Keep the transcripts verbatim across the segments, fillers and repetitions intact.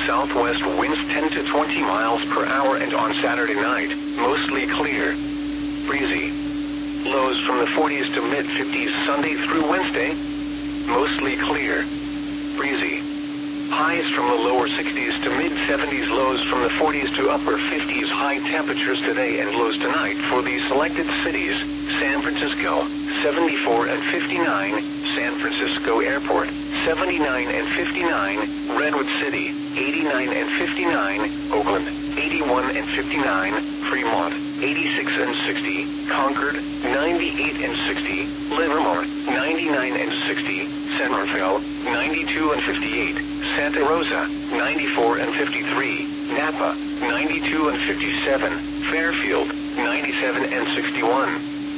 Southwest winds ten to twenty miles per hour, and on Saturday night, mostly clear. Breezy. Lows from the forties to mid fifties Sunday through Wednesday. Mostly clear. Breezy. Highs from the lower sixties to mid seventies, lows from the forties to upper fifties. High temperatures today and lows tonight for these selected cities: San Francisco, seventy-four and fifty-nine, San Francisco Airport, seventy-nine and fifty-nine, Redwood City, eighty-nine and fifty-nine, Oakland, eighty-one and fifty-nine, Fremont, eighty-six and sixty, Concord, ninety-eight and sixty, Livermore, ninety-nine and sixty, Centerville, ninety-two and fifty-eight, Santa Rosa, ninety-four and fifty-three, Napa, ninety-two and fifty-seven, Fairfield, ninety-seven and sixty-one.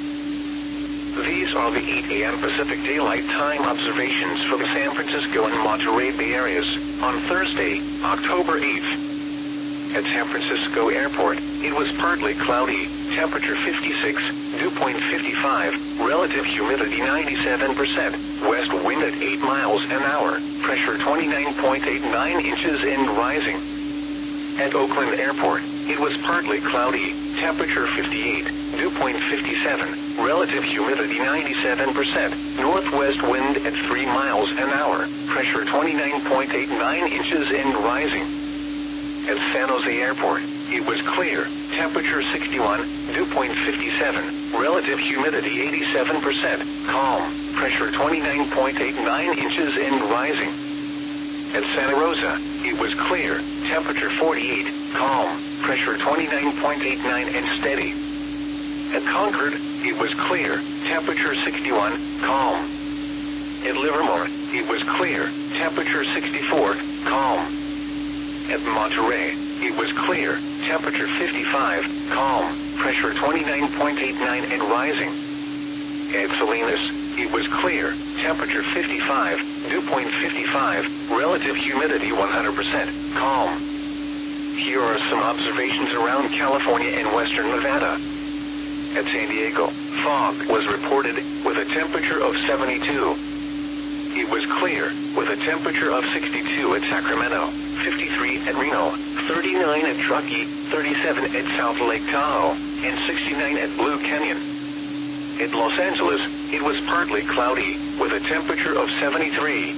These are the eight A M Pacific Daylight Time observations for the San Francisco and Monterey Bay areas on Thursday, October eighth. At San Francisco Airport, it was partly cloudy, temperature fifty-six, dew point fifty-five, relative humidity ninety-seven percent, west wind at eight miles an hour, pressure twenty-nine point eight nine inches and rising. At Oakland Airport, it was partly cloudy, temperature fifty-eight, dew point fifty-seven, relative humidity ninety-seven percent, northwest wind at three miles an hour, pressure twenty-nine point eight nine inches and rising. At San Jose Airport, it was clear, temperature sixty-one, dew point fifty-seven, relative humidity eighty-seven percent, calm, pressure twenty-nine point eight nine inches and rising. At Santa Rosa, it was clear, temperature forty-eight, calm, pressure twenty-nine point eight nine and steady. At Concord, it was clear, temperature sixty-one, calm. At Livermore, it was clear, temperature sixty-four, calm. At Monterey, it was clear, temperature fifty-five, calm, pressure twenty-nine point eight nine and rising. At Salinas, it was clear, temperature fifty-five, dew point fifty-five, relative humidity one hundred percent, calm. Here are some observations around California and western Nevada. At San Diego, fog was reported with a temperature of seventy-two. It was clear, with a temperature of sixty-two at Sacramento, fifty-three at Reno, thirty-nine at Truckee, thirty-seven at South Lake Tahoe, and sixty-nine at Blue Canyon. At Los Angeles, it was partly cloudy, with a temperature of seventy-three.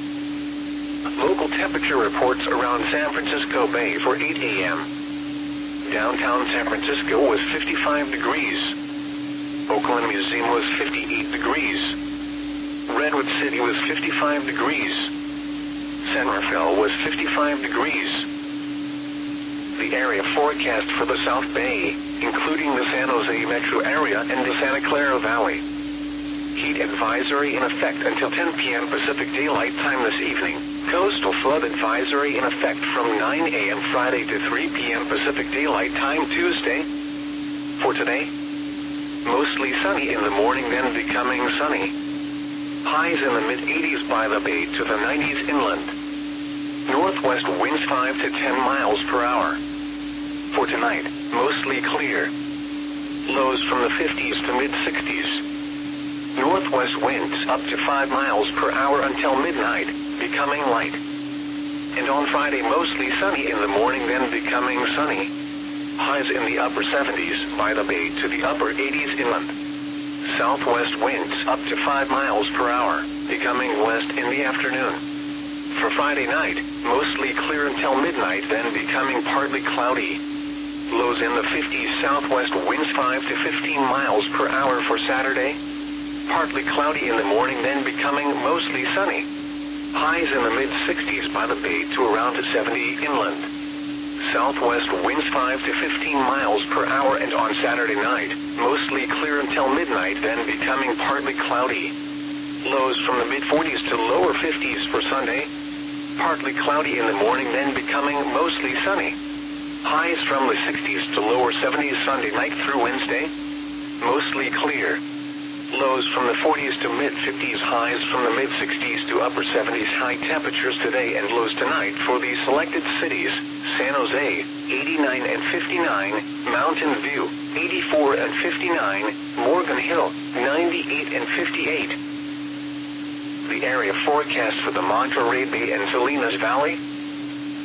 Local temperature reports around San Francisco Bay for eight A M Downtown San Francisco was fifty-five degrees. Oakland Museum was fifty-eight degrees. Redwood City was fifty-five degrees. Centerville was fifty-five degrees. The area forecast for the South Bay, including the San Jose metro area and the Santa Clara Valley. Heat advisory in effect until ten P M Pacific Daylight Time this evening. Coastal flood advisory in effect from nine A M Friday to three P M Pacific Daylight Time Tuesday. For today, mostly sunny in the morning, then becoming sunny. Highs in the mid eighties by the bay to the nineties inland. Northwest winds five to ten miles per hour. For tonight, mostly clear. Lows from the fifties to mid sixties. Northwest winds up to five miles per hour until midnight, becoming light. And on Friday, mostly sunny in the morning, then becoming sunny. Highs in the upper seventies by the bay to the upper eighties inland. Southwest winds up to five miles per hour, becoming west in the afternoon. For Friday night, mostly clear until midnight, then becoming partly cloudy. Lows in the fifties, southwest winds five to fifteen miles per hour for Saturday. Partly cloudy in the morning, then becoming mostly sunny. Highs in the mid sixties by the bay to around seventy inland. Southwest winds five to fifteen miles per hour, and on Saturday night, mostly clear until midnight, then becoming partly cloudy. Lows from the mid forties to lower fifties for Sunday. Partly cloudy in the morning, then becoming mostly sunny. Highs from the sixties to lower seventies Sunday night through Wednesday. Mostly clear. Lows from the forties to mid fifties, highs from the mid sixties to upper seventies. High temperatures today and lows tonight for these selected cities: San Jose, eighty-nine and fifty-nine, Mountain View, eighty-four and fifty-nine, Morgan Hill, ninety-eight and fifty-eight. The area forecast for the Monterey Bay and Salinas Valley: